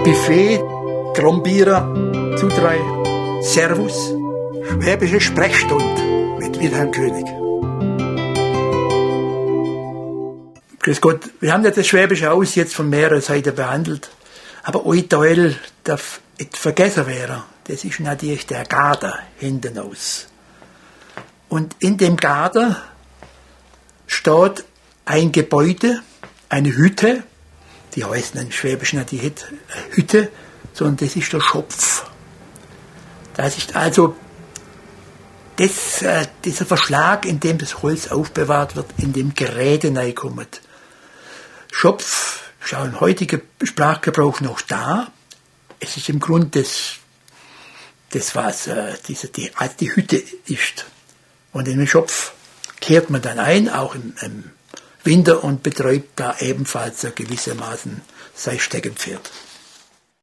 Buffet, Trombierer, Zudrei, Servus. Schwäbische Sprechstunde mit Wilhelm König. Grüß Gott, wir haben ja das Schwäbische Haus jetzt von mehreren Seiten behandelt, aber ein Teil darf nicht vergessen werden. Das ist natürlich der Garten hinten aus. Und in dem Garten steht ein Gebäude, eine Hütte, die heißt in Schwäbisch nicht die Hütte, sondern das ist der Schopf. Das ist also dieser Verschlag, in dem das Holz aufbewahrt wird, in dem Geräte reinkommt. Schopf ist auch im heutigen Sprachgebrauch noch da. Es ist im Grunde das was die Hütte ist. Und in den Schopf kehrt man dann ein, auch im Winter, und betreibt da ebenfalls gewissermaßen sein Steckenpferd.